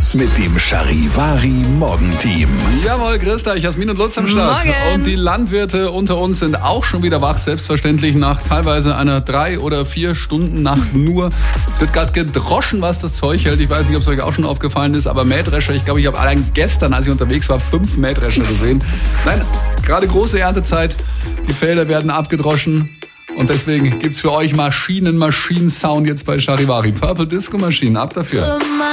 mit dem Charivari Morgenteam. Jawohl, grüßt euch, Jasmin und Lutz am Start. Morgen. Und die Landwirte unter uns sind auch schon wieder wach, selbstverständlich nach teilweise einer 3 oder 4 Stunden Nacht nur. Es wird gerade gedroschen, was das Zeug hält. Ich weiß nicht, ob es euch auch schon aufgefallen ist, aber Mähdrescher, ich glaube, ich habe allein gestern, als ich unterwegs war, 5 Mähdrescher gesehen. Nein, gerade große Erntezeit, die Felder werden abgedroschen. Und deswegen gibt's für euch Maschinen-Sound jetzt bei Charivari. Purple Disco Maschinen, ab dafür.